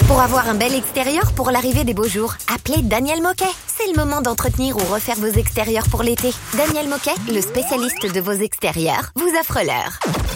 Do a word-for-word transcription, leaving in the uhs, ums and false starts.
Pour avoir un bel extérieur pour l'arrivée des beaux jours, appelez Daniel Moquet. C'est le moment d'entretenir ou refaire vos extérieurs pour l'été. Daniel Moquet, le spécialiste de vos extérieurs, vous offre l'heure.